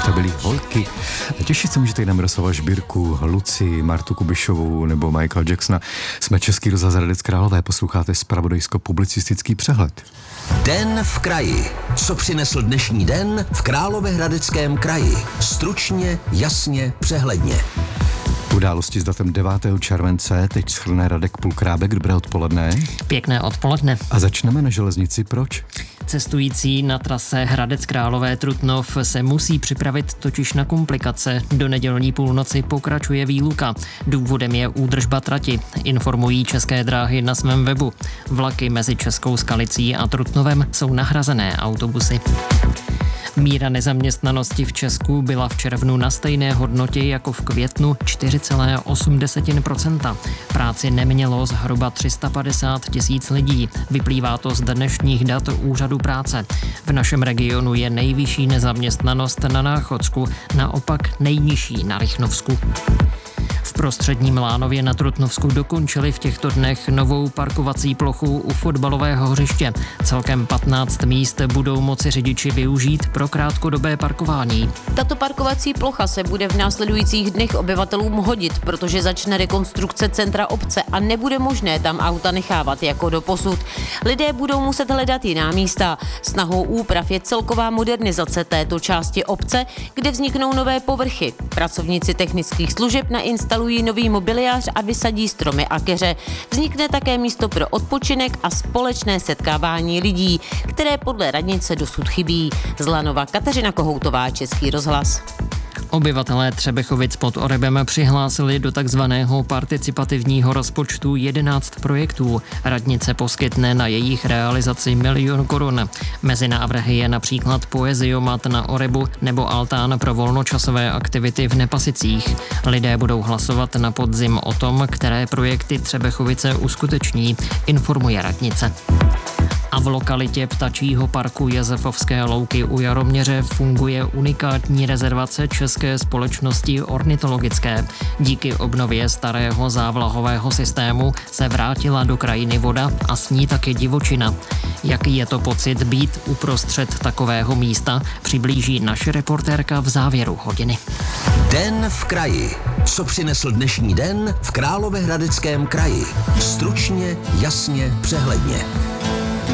to byly holky. Těšit se můžete i na Miroslava Žbírku, Luci, Martu Kubišovou nebo Michaela Jacksona. Jsme Český rozhlas Hradec Králové, posloucháte zpravodajsko-publicistický přehled. Den v kraji. Co přinesl dnešní den v Královéhradeckém kraji? Stručně, jasně, přehledně. Události s datem 9. července, teď shrne Radek Pulkrábek. Dobré odpoledne. Pěkné odpoledne. A začneme na železnici. Proč? Cestující na trase Hradec Králové Trutnov se musí připravit totiž na komplikace. Do nedělní půlnoci pokračuje výluka. Důvodem je údržba trati, informují České dráhy na svém webu. Vlaky mezi Českou Skalicí a Trutnovem jsou nahrazené autobusy. Míra nezaměstnanosti v Česku byla v červnu na stejné hodnotě jako v květnu 4,8%. Práci nemělo zhruba 350 000 lidí. Vyplývá to z dnešních dat Úřadu práce. V našem regionu je nejvyšší nezaměstnanost na Náchodsku, naopak nejnižší na Rychnovsku. V prostředním Lánově na Trutnovsku dokončili v těchto dnech novou parkovací plochu u fotbalového hřiště. Celkem 15 míst budou moci řidiči využít pro krátkodobé parkování. Tato parkovací plocha se bude v následujících dnech obyvatelům hodit, protože začne rekonstrukce centra obce a nebude možné tam auta nechávat jako doposud. Lidé budou muset hledat jiná místa. Snahou úprav je celková modernizace této části obce, kde vzniknou nové povrchy. Pracovníci technických služeb nainstalují nový mobiliář a vysadí stromy a keře. Vznikne také místo pro odpočinek a společné setkávání lidí, které podle radnice dosud chybí. Z Lanova Kateřina Kohoutová, Český rozhlas. Obyvatelé Třebechovic pod Orebem přihlásili do takzvaného participativního rozpočtu 11 projektů. Radnice poskytne na jejich realizaci 1 000 000 korun. Mezi návrhy je například poeziomat na Orebu nebo altán pro volnočasové aktivity v Nepasicích. Lidé budou hlasovat na podzim o tom, které projekty Třebechovice uskuteční, informuje radnice. A v lokalitě Ptačího parku Jezefovské louky u Jaroměře funguje unikátní rezervace České společnosti ornitologické. Díky obnově starého závlahového systému se vrátila do krajiny voda a s ní taky divočina. Jaký je to pocit být uprostřed takového místa, přiblíží naše reportérka v závěru hodiny. Den v kraji. Co přinesl dnešní den v Královéhradeckém kraji? Stručně, jasně, přehledně.